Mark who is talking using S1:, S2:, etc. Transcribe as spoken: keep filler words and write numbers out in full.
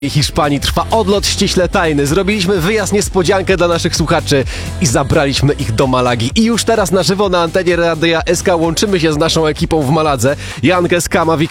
S1: Hiszpanii trwa odlot ściśle tajny. Zrobiliśmy wyjazd niespodziankę dla naszych słuchaczy i zabraliśmy ich do Malagi. I już teraz na żywo na antenie Radia S K łączymy się z naszą ekipą w Maladze. Jankę z Kama,